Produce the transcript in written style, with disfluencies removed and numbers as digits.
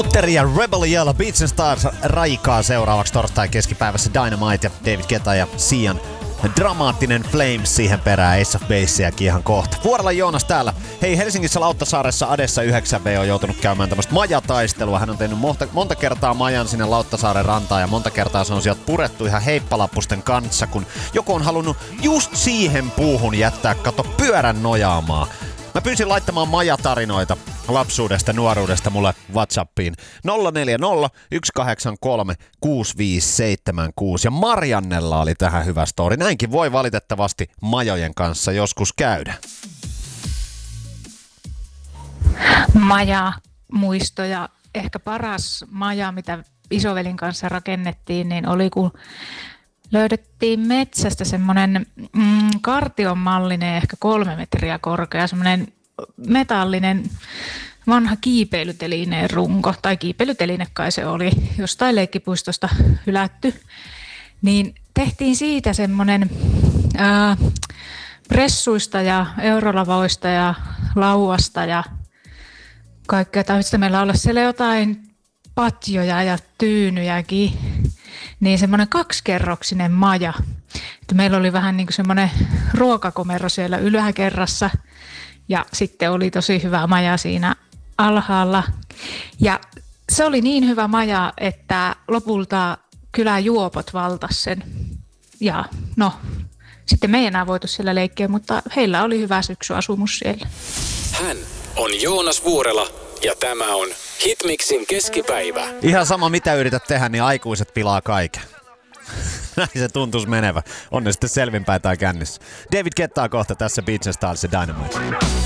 Luther ja Rebel Yell, Beats and Stars raikaa seuraavaksi torstai keskipäivässä Dynamite ja David Guetta ja Sian dramaattinen Flames siihen perään, Ace of Basesiakin ihan kohta. Vuorella Joonas täällä. Hei, Helsingissä Lauttasaaressa Adessa 9B on joutunut käymään tämmöstä majataistelua. Hän on tehnyt monta kertaa majan sinne Lauttasaaren rantaan ja monta kertaa se on sieltä purettu ihan heippalappusten kanssa, kun joku on halunnut just siihen puuhun jättää, kato, pyörän nojaamaan. Mä pyysin laittamaan majatarinoita lapsuudesta, nuoruudesta mulle WhatsAppiin 040 183 6576 ja Mariannella oli tähän hyvä story. Näinkin voi valitettavasti majojen kanssa joskus käydä. Maja-muistoja. Ehkä paras maja, mitä isovelin kanssa rakennettiin, niin oli kun löydettiin metsästä semmoinen kartion mallinen, ehkä 3 metriä korkea, semmoinen metallinen vanha kiipeilytelineen runko, tai kiipeilyteline kai se oli, jostain leikkipuistosta hylätty, niin tehtiin siitä semmoinen pressuista ja eurolavoista ja lauasta ja kaikkea. Tarvitsisi meillä olla siellä jotain patjoja ja tyynyjäkin. Niin semmoinen 2-kerroksinen maja. Että meillä oli vähän niin kuin semmoinen ruokakomero siellä yläkerrassa ja sitten oli tosi hyvä maja siinä alhaalla. Ja se oli niin hyvä maja, että lopulta kylän juopot valtas sen. Ja no, sitten me ei enää voitu siellä leikkiä, mutta heillä oli hyvä syksyasumus siellä. Hän on Joonas Vuorela ja tämä on Hitmixin keskipäivä. Ihan sama mitä yrität tehdä, niin aikuiset pilaa kaiken. Näin se tuntuisi menevä. On ne sitten selvinpäin tai kännissä. David Guettaa kohta tässä Beats and Stars ja Dynamite.